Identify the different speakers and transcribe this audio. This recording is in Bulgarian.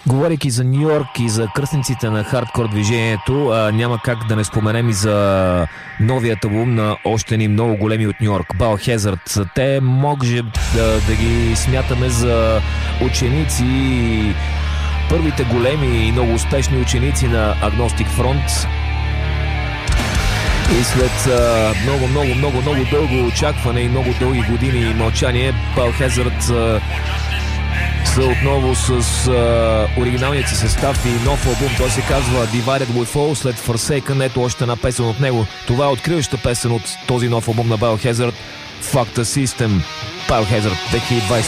Speaker 1: Говорейки за Ню Йорк и за кръстниците на хардкор движението, няма как да не споменем и за новият албум на още ни много големи от Ню Йорк, Biohazard. Те може да ги смятаме за ученици, първите големи и много успешни ученици на Agnostic Front. И след много дълго очакване и много дълги години мълчание, Biohazard са отново с оригиналният си състав и нов албум. Той се казва Divided We Fall. След Forsaken, ето още една песен от него. Това е откриваща песен от този нов албум на Biohazard, Factor System. Biohazard 2020.